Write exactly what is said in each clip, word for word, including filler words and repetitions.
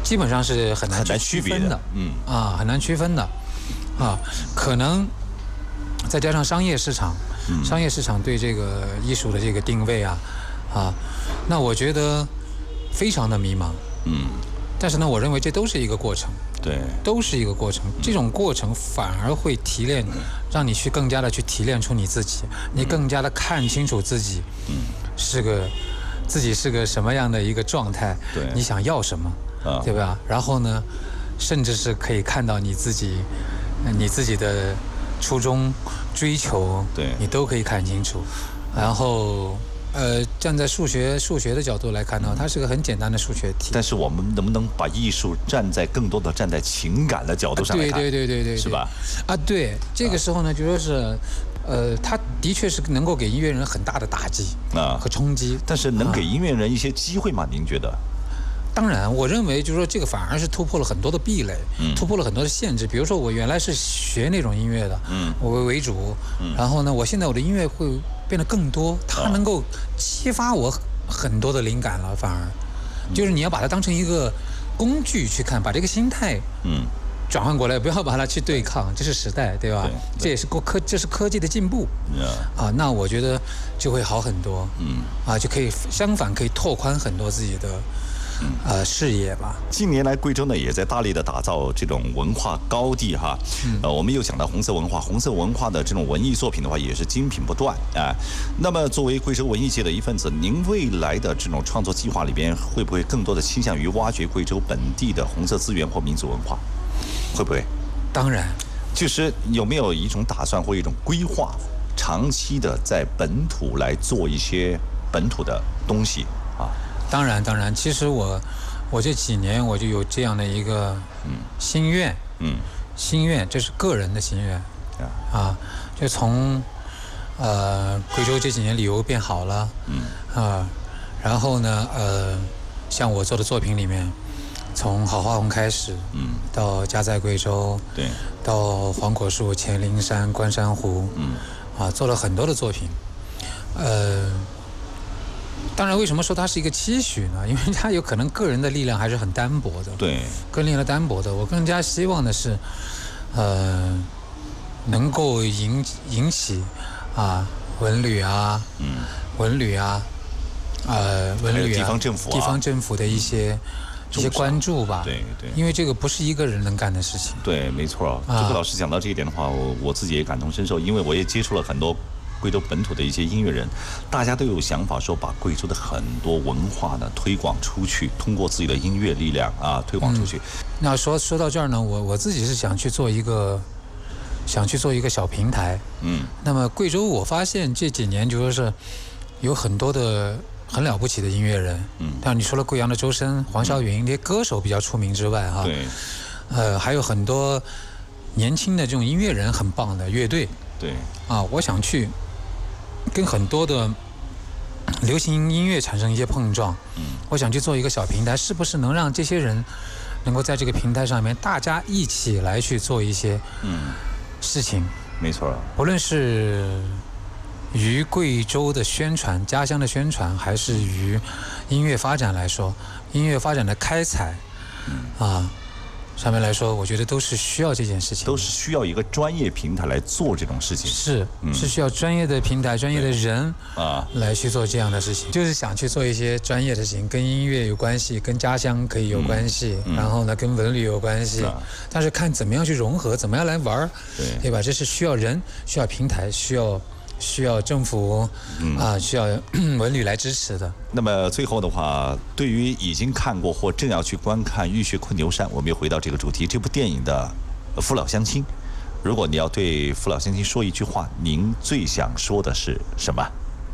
基本上是很难去区分的，嗯啊，很难区分的，啊，可能再加上商业市场，嗯、商业市场对这个艺术的这个定位啊，啊，那我觉得非常的迷茫，嗯，但是呢，我认为这都是一个过程。 对， 都是一个过程。这种过程反而会提炼，让你去更加的去提炼出你自己，你更加的看清楚自己，是个自己是个什么样的一个状态， 对， 你想要什么，对吧？然后呢，甚至是可以看到你自己，你自己的初衷、追求， 对， 你都可以看清楚，然后。呃，站在数学数学的角度来看呢，它是个很简单的数学题。 但是我们能不能把艺术站在更多的站在情感的角度上来看？ 对对对对对， 是吧？ 啊，对，这个时候呢，就说是，呃，它的确是能够给音乐人很大的打击啊和冲击。 但是能给音乐人一些机会吗？您觉得？ 当然，我认为就是说，这个反而是突破了很多的壁垒，嗯、突破了很多的限制。比如说，我原来是学那种音乐的，嗯，我为为主，嗯、然后呢，我现在我的音乐会变得更多，它能够激发我很多的灵感了。反而，就是你要把它当成一个工具去看，把这个心态，嗯，转换过来，不要把它去对抗，这是时代，对吧？对对这也是科，这是科技的进步，啊，那我觉得就会好很多，嗯，啊，就可以相反可以拓宽很多自己的。呃，事业吧。 近年来，贵州呢也在大力的打造这种文化高地哈。嗯、呃，我们又讲到红色文化，红色文化的这种文艺作品的话，也是精品不断啊。那么，作为贵州文艺界的一份子，您未来的这种创作计划里边，会不会更多的倾向于挖掘贵州本地的红色资源或民族文化？会不会？ 当然。 就是有没有一种打算或一种规划，长期的在本土来做一些本土的东西啊？ 当然，当然，其实我，我这几年我就有这样的一个心愿，嗯，心愿，这是个人的心愿，啊，就从，呃，贵州这几年旅游变好了，嗯，啊，然后呢，呃，像我做的作品里面，从好花红开始，嗯，到家在贵州， 对， 到黄果树、黔灵山、关山湖，嗯，啊，做了很多的作品，呃。当然，为什么说它是一个期许呢？因为它有可能个人的力量还是很单薄的。 对， 个人力量单薄的。我更加希望的是，呃，能够引引起啊文旅啊，嗯，文旅啊，呃，文旅啊， 地方政府、啊、 地方政府的一些、嗯、一些关注吧。 对对。 因为这个不是一个人能干的事情。 对，没错。朱克老师讲到这一点的话，我我自己也感同身受，因为我也接触了很多。贵州本土的一些音乐人，大家都有想法说把贵州的很多文化呢推广出去，通过自己的音乐力量啊推广出去。 嗯、那说说到这儿呢，我我自己是想去做一个，想去做一个小平台。嗯。那么贵州，我发现这几年就说是有很多的很了不起的音乐人。嗯。但你除了贵阳的周深、黄霄云这些歌手比较出名之外，哈， 对。 呃，还有很多年轻的这种音乐人很棒的乐队。 对。 啊，我想去。跟很多的流行音乐产生一些碰撞，嗯，我想去做一个小平台，是不是能让这些人能够在这个平台上面，大家一起来去做一些嗯事情？ 没错， 不论是于贵州的宣传、家乡的宣传，还是于音乐发展来说，音乐发展的开采，嗯啊。上面来说，我觉得都是需要这件事情， 都是需要一个专业平台来做这种事情。 是，嗯、是需要专业的平台、专业的人啊来去做这样的事情。就是想去做一些专业的事情，跟音乐有关系，跟家乡可以有关系，嗯、然后呢，跟文旅有关系。嗯、但是看怎么样去融合，怎么样来玩，对对吧？这是需要人，需要平台，需要。需要政府啊、嗯，需要文旅来支持的。 那么最后的话，对于已经看过或正要去观看《浴血困牛山》，我们又回到这个主题，这部电影的父老乡亲。如果你要对父老乡亲说一句话，您最想说的是什么？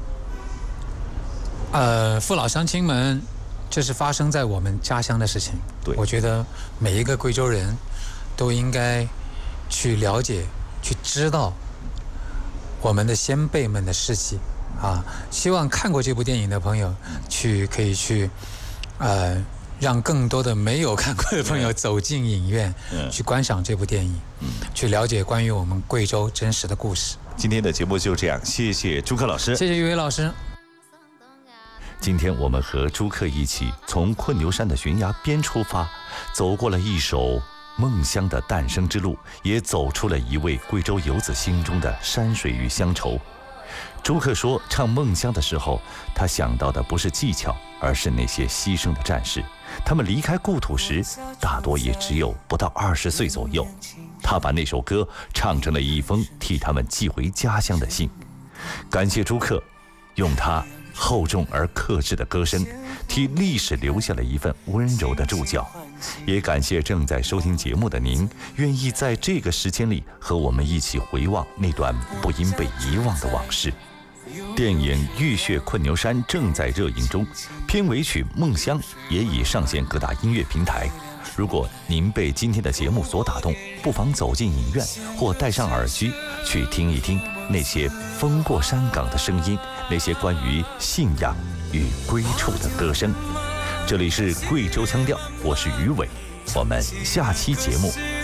呃，父老乡亲们，这是发生在我们家乡的事情。 对， 我觉得每一个贵州人都应该去了解、去知道。我们的先辈们的事迹啊，希望看过这部电影的朋友去可以去呃让更多的没有看过的朋友走进影院、嗯、去观赏这部电影、嗯、去了解关于我们贵州真实的故事。 今天的节目就这样，谢谢朱克老师。 谢谢于伟老师。 今天我们和朱克一起从困牛山的悬崖边出发， 走过了一首梦乡的诞生之路，也走出了一位贵州游子心中的山水与乡愁。朱克说，唱《梦乡》的时候，他想到的不是技巧，而是那些牺牲的战士。他们离开故土时，大多也只有不到二十岁左右。他把那首歌唱成了一封替他们寄回家乡的信。感谢朱克，用他厚重而克制的歌声，替历史留下了一份温柔的注脚。也感谢正在收听节目的您，愿意在这个时间里和我们一起回望那段不应被遗忘的往事。电影《浴血困牛山》正在热映中，片尾曲《梦乡》也已上线各大音乐平台。如果您被今天的节目所打动，不妨走进影院或戴上耳机，去听一听那些风过山岗的声音，那些关于信仰与归处的歌声。这里是贵州腔调，我是于伟，我们下期节目